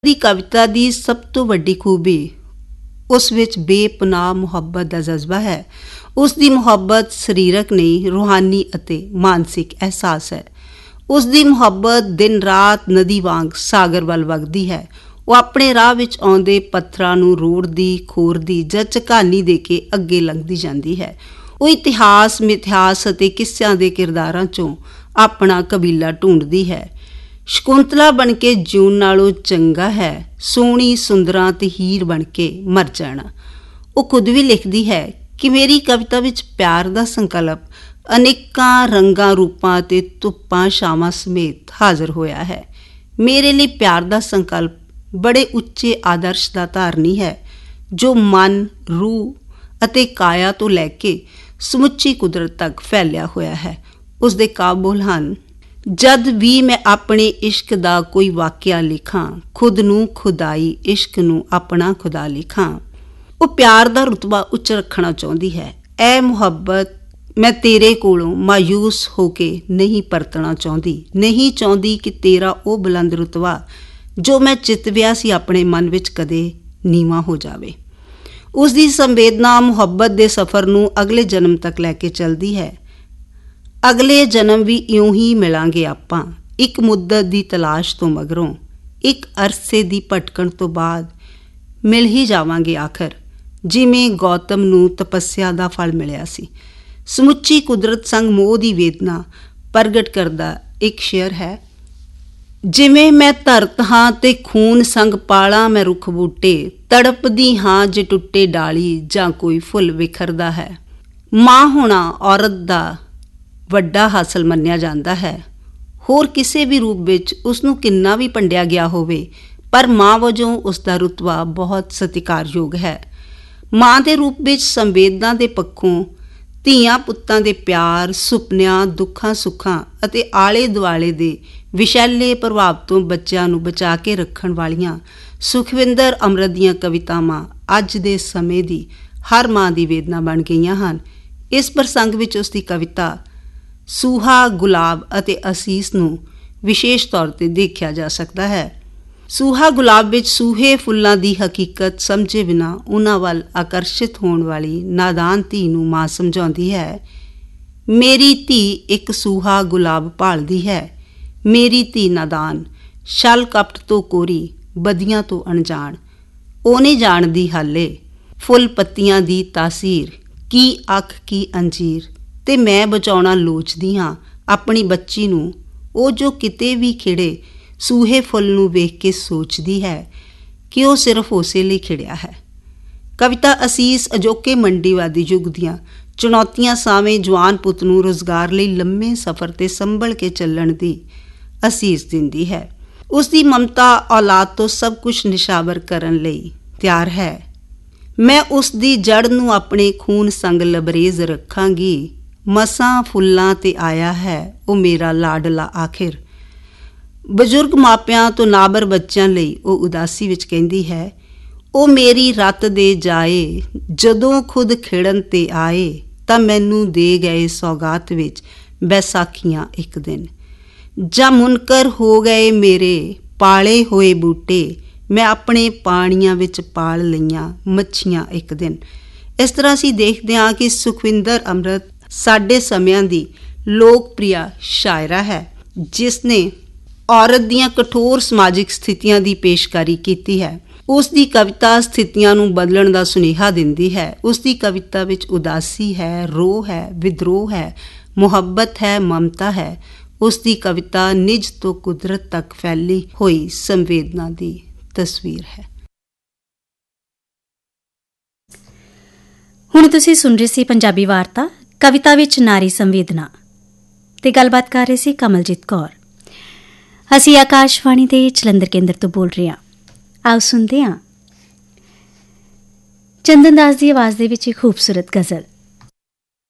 ਦੀ ਕਵਿਤਾ ਦੀ ਸਭ ਤੋਂ ਵੱਡੀ ਖੂਬੀ ਉਸ ਵਿੱਚ ਬੇਪਨਾਹ ਮੁਹੱਬਤ ਦਾ ਜਜ਼ਬਾ ਹੈ। ਉਸ ਦੀ ਮੁਹੱਬਤ ਸਰੀਰਕ ਨਹੀਂ, ਰੂਹਾਨੀ ਅਤੇ ਮਾਨਸਿਕ ਅਹਿਸਾਸ ਹੈ। ਉਸ ਦੀ ਮੁਹੱਬਤ ਦਿਨ ਰਾਤ ਨਦੀ ਵਾਂਗ ਸਾਗਰ ਵੱਲ ਵਗਦੀ ਹੈ। ਉਹ ਆਪਣੇ ਰਾਹ ਵਿੱਚ ਆਉਂਦੇ ਪੱਥਰਾਂ ਨੂੰ ਰੋੜਦੀ, ਖੋਰਦੀ ਜਾਂ ਝਕਾਨੀ ਦੇ ਕੇ ਅੱਗੇ ਲੰਘਦੀ ਜਾਂਦੀ ਹੈ। ਉਹ ਇਤਿਹਾਸ, ਮਿਥਿਹਾਸ ਅਤੇ ਕਿੱਸਿਆਂ ਦੇ ਕਿਰਦਾਰਾਂ 'ਚੋਂ ਆਪਣਾ ਕਬੀਲਾ ਢੂੰਡਦੀ ਹੈ। ਸ਼ਕੁੰਤਲਾ ਬਣ ਕੇ ਜਿਉਣ ਨਾਲੋਂ ਚੰਗਾ ਹੈ ਸੋਹਣੀ ਸੁੰਦਰਾਂ ਤੇ ਹੀਰ ਬਣ ਕੇ ਮਰ ਜਾਣਾ। ਉਹ ਖੁਦ ਵੀ ਲਿਖਦੀ ਹੈ ਕਿ ਮੇਰੀ ਕਵਿਤਾ ਵਿੱਚ ਪਿਆਰ ਦਾ ਸੰਕਲਪ ਅਨੇਕਾਂ ਰੰਗਾਂ, ਰੂਪਾਂ ਅਤੇ ਧੁੱਪਾਂ ਛਾਵਾਂ ਸਮੇਤ ਹਾਜ਼ਰ ਹੋਇਆ ਹੈ। ਮੇਰੇ ਲਈ ਪਿਆਰ ਦਾ ਸੰਕਲਪ ਬੜੇ ਉੱਚੇ ਆਦਰਸ਼ ਦਾ ਧਾਰਨੀ ਹੈ ਜੋ ਮਨ, ਰੂਹ ਅਤੇ ਕਾਇਆ ਤੋਂ ਲੈ ਕੇ ਸਮੁੱਚੀ ਕੁਦਰਤ ਤੱਕ ਫੈਲਿਆ ਹੋਇਆ ਹੈ। ਉਸ ਦੇ ਕਾਬੁਲ ਹਨ, ਜਦ ਵੀ ਮੈਂ ਆਪਣੇ ਇਸ਼ਕ ਦਾ ਕੋਈ ਵਾਕਿਆ ਲਿਖਾਂ, ਖੁਦ ਨੂੰ ਖੁਦਾਈ, ਇਸ਼ਕ ਨੂੰ ਆਪਣਾ ਖੁਦਾ ਲਿਖਾਂ। ਉਹ ਪਿਆਰ ਦਾ ਰੁਤਬਾ ਉੱਚ ਰੱਖਣਾ ਚਾਹੁੰਦੀ ਹੈ। ਐ ਮੁਹੱਬਤ, ਮੈਂ ਤੇਰੇ ਕੋਲੋਂ ਮਾਯੂਸ ਹੋ ਕੇ ਨਹੀਂ ਪਰਤਣਾ ਚਾਹੁੰਦੀ, ਨਹੀਂ ਚਾਹੁੰਦੀ ਕਿ ਤੇਰਾ ਉਹ ਬੁਲੰਦ ਰੁਤਬਾ ਜੋ ਮੈਂ ਚਿਤਵਿਆ ਸੀ ਆਪਣੇ ਮਨ ਵਿੱਚ ਕਦੇ ਨੀਵਾਂ ਹੋ ਜਾਵੇ। ਉਸ ਦੀ ਸੰਵੇਦਨਾ ਮੁਹੱਬਤ ਦੇ ਸਫ਼ਰ ਨੂੰ ਅਗਲੇ ਜਨਮ ਤੱਕ ਲੈ ਕੇ ਚੱਲਦੀ ਹੈ। ਅਗਲੇ ਜਨਮ ਵੀ ਇਉਂ ਹੀ ਮਿਲਾਂਗੇ ਆਪਾਂ, ਇੱਕ ਮੁੱਦਤ ਦੀ ਤਲਾਸ਼ ਤੋਂ ਮਗਰੋਂ, ਇੱਕ ਅਰਸੇ ਦੀ ਭਟਕਣ ਤੋਂ ਬਾਅਦ ਮਿਲ ਹੀ ਜਾਵਾਂਗੇ ਆਖਰ, ਜਿਵੇਂ ਗੌਤਮ ਨੂੰ ਤਪੱਸਿਆ ਦਾ ਫਲ ਮਿਲਿਆ ਸੀ। ਸਮੁੱਚੀ ਕੁਦਰਤ ਸੰਗ ਮੋਹ ਦੀ ਵੇਦਨਾ ਪ੍ਰਗਟ ਕਰਦਾ ਇੱਕ ਸ਼ੇਅਰ ਹੈ। ਜਿਵੇਂ ਮੈਂ ਧਰਤ ਹਾਂ ਤੇ ਖੂਨ ਸੰਗ ਪਾਲਾਂ ਮੈਂ ਰੁੱਖ ਬੂਟੇ, ਤੜਪਦੀ ਹਾਂ ਜੇ ਟੁੱਟੇ ਡਾਲੀ ਜਾਂ ਕੋਈ ਫੁੱਲ ਵਿਖਰਦਾ ਹੈ। ਮਾਂ ਹੋਣਾ ਔਰਤ ਦਾ ਵੱਡਾ ਹਾਸਲ ਮੰਨਿਆ ਜਾਂਦਾ ਹੈ। ਹੋਰ ਕਿਸੇ ਵੀ ਰੂਪ ਵਿੱਚ ਉਸ ਨੂੰ ਕਿੰਨਾ ਵੀ ਭੰਡਿਆ ਗਿਆ ਹੋਵੇ, ਪਰ ਮਾਂ ਵਜੋਂ ਉਸ ਦਾ ਰੁਤਬਾ ਬਹੁਤ ਸਤਿਕਾਰਯੋਗ ਹੈ। ਮਾਂ ਦੇ ਰੂਪ ਵਿੱਚ ਸੰਵੇਦਨਾ ਦੇ ਪੱਖੋਂ ਧੀਆਂ ਪੁੱਤਾਂ ਦੇ ਪਿਆਰ, ਸੁਪਨਿਆਂ, ਦੁੱਖਾਂ ਸੁੱਖਾਂ ਅਤੇ ਆਲੇ ਦੁਆਲੇ ਦੇ ਵਿਸ਼ੈਲੇ ਪ੍ਰਭਾਵ ਤੋਂ ਬੱਚਿਆਂ ਨੂੰ ਬਚਾ ਕੇ ਰੱਖਣ ਵਾਲੀਆਂ ਸੁਖਵਿੰਦਰ ਅੰਮ੍ਰਿਤ ਦੀਆਂ ਕਵਿਤਾਵਾਂ ਅੱਜ ਦੇ ਸਮੇਂ ਦੀ ਹਰ ਮਾਂ ਦੀ ਵੇਦਨਾ ਬਣ ਗਈਆਂ ਹਨ। ਇਸ ਪ੍ਰਸੰਗ ਵਿੱਚ ਉਸ ਦੀ ਕਵਿਤਾ ਸੂਹਾ, ਗੁਲਾਬ ਅਤੇ ਅਸੀਸ ਨੂੰ ਵਿਸ਼ੇਸ਼ ਤੌਰ 'ਤੇ ਦੇਖਿਆ ਜਾ ਸਕਦਾ ਹੈ। ਸੂਹਾ ਗੁਲਾਬ ਵਿੱਚ ਸੂਹੇ ਫੁੱਲਾਂ ਦੀ ਹਕੀਕਤ ਸਮਝੇ ਬਿਨਾਂ ਉਹਨਾਂ ਵੱਲ ਆਕਰਸ਼ਿਤ ਹੋਣ ਵਾਲੀ ਨਾਦਾਨ ਧੀ ਨੂੰ ਮਾਂ ਸਮਝਾਉਂਦੀ ਹੈ, ਮੇਰੀ ਧੀ ਇੱਕ ਸੂਹਾ ਗੁਲਾਬ ਭਾਲਦੀ ਹੈ, ਮੇਰੀ ਧੀ ਨਾਦਾਨ, ਛਲ ਕਪਟ ਤੋਂ ਕੋਰੀ, ਬਦੀਆਂ ਤੋਂ ਅਣਜਾਣ, ਉਹ ਨਹੀਂ ਜਾਣਦੀ ਹਾਲੇ ਫੁੱਲ ਪੱਤੀਆਂ ਦੀ ਤਾਸੀਰ, ਕੀ ਅੱਖ ਕੀ ਅੰਜੀਰ, ਤੇ ਮੈਂ ਬਚਾਉਣਾ ਲੋਚਦੀ ਹਾਂ ਆਪਣੀ ਬੱਚੀ ਨੂੰ, ਉਹ ਜੋ ਕਿਤੇ ਵੀ ਖਿੜੇ ਸੂਹੇ ਫੁੱਲ ਨੂੰ ਵੇਖ ਕੇ ਸੋਚਦੀ ਹੈ ਕਿ ਉਹ ਸਿਰਫ ਉਸੇ ਲਈ ਖਿੜਿਆ ਹੈ। ਕਵਿਤਾ ਅਸੀਸ ਅਜੋਕੇ ਮੰਡੀਵਾਦੀ ਯੁੱਗ ਦੀਆਂ ਚੁਣੌਤੀਆਂ ਸਾਵੇਂ ਜਵਾਨ ਪੁੱਤ ਨੂੰ ਰੁਜ਼ਗਾਰ ਲਈ ਲੰਮੇ ਸਫ਼ਰ 'ਤੇ ਸੰਭਲ ਕੇ ਚੱਲਣ ਦੀ ਅਸੀਸ ਦਿੰਦੀ ਹੈ। ਉਸ ਦੀ ਮਮਤਾ ਔਲਾਦ ਤੋਂ ਸਭ ਕੁਝ ਨਿਸ਼ਾਵਰ ਕਰਨ ਲਈ ਤਿਆਰ ਹੈ। ਮੈਂ ਉਸ ਦੀ ਜੜ ਨੂੰ ਆਪਣੇ ਖੂਨ ਸੰਗ ਲਬਰੇਜ਼ ਰੱਖਾਂਗੀ, ਮਸਾਂ ਫੁੱਲਾਂ 'ਤੇ ਆਇਆ ਹੈ ਉਹ ਮੇਰਾ ਲਾਡਲਾ ਆਖਿਰ। ਬਜ਼ੁਰਗ ਮਾਪਿਆਂ ਤੋਂ ਨਾਬਰ ਬੱਚਿਆਂ ਲਈ ਉਹ ਉਦਾਸੀ ਵਿੱਚ ਕਹਿੰਦੀ ਹੈ, ਉਹ ਮੇਰੀ ਰੱਤ ਦੇ ਜਾਏ, ਜਦੋਂ ਖੁਦ ਖਿੜਨ 'ਤੇ ਆਏ ਤਾਂ ਮੈਨੂੰ ਦੇ ਗਏ ਸੌਗਾਤ ਵਿੱਚ ਬੈਸਾਖੀਆਂ ਇੱਕ ਦਿਨ। ਜਾਂ ਮੁਨਕਰ ਹੋ ਗਏ ਮੇਰੇ ਪਾਲੇ ਹੋਏ ਬੂਟੇ, ਮੈਂ ਆਪਣੇ ਪਾਣੀਆਂ ਵਿੱਚ ਪਾਲ ਲਈਆਂ ਮੱਛੀਆਂ ਇੱਕ ਦਿਨ। ਇਸ ਤਰ੍ਹਾਂ ਅਸੀਂ ਦੇਖਦੇ ਹਾਂ ਕਿ ਸੁਖਵਿੰਦਰ ਅੰਮ੍ਰਿਤ ਸਾਡੇ ਸਮਿਆਂ ਦੀ ਲੋਕਪ੍ਰਿਆ ਸ਼ਾਇਰਾ ਹੈ, ਜਿਸ ਨੇ ਔਰਤ ਦੀਆਂ ਕਠੋਰ ਸਮਾਜਿਕ ਸਥਿਤੀਆਂ ਦੀ ਪੇਸ਼ਕਾਰੀ ਕੀਤੀ ਹੈ। ਉਸ ਦੀ ਕਵਿਤਾ ਸਥਿਤੀਆਂ ਨੂੰ ਬਦਲਣ ਦਾ ਸੁਨੇਹਾ ਦਿੰਦੀ ਹੈ। ਉਸ ਦੀ ਕਵਿਤਾ ਵਿੱਚ ਉਦਾਸੀ ਹੈ, ਰੋਹ ਹੈ, ਵਿਦਰੋਹ ਹੈ, ਮੁਹੱਬਤ ਹੈ, ਮਮਤਾ ਹੈ। ਉਸ ਦੀ ਕਵਿਤਾ ਨਿਜ ਤੋਂ ਕੁਦਰਤ ਤੱਕ ਫੈਲੀ ਹੋਈ ਸੰਵੇਦਨਾ ਦੀ ਤਸਵੀਰ ਹੈ। ਹੁਣ ਤੁਸੀਂ ਸੁਣ ਰਹੇ ਸੀ ਪੰਜਾਬੀ ਵਾਰਤਾ ਕਵਿਤਾ ਵਿੱਚ ਨਾਰੀ ਸੰਵੇਦਨਾ, ਤੇ ਗੱਲਬਾਤ ਕਰ ਰਹੇ ਸੀ ਕਮਲਜੀਤ ਕੌਰ। ਅਸੀਂ ਆਕਾਸ਼ਵਾਣੀ ਦੇ ਜਲੰਧਰ ਕੇਂਦਰ ਤੋਂ ਬੋਲ ਰਹੇ ਹਾਂ। ਆਓ ਸੁਣਦੇ ਹਾਂ ਚੰਦਨ ਦਾਸ ਦੀ ਆਵਾਜ਼ ਦੇ ਵਿੱਚ ਇੱਕ ਖੂਬਸੂਰਤ ਗਜ਼ਲ।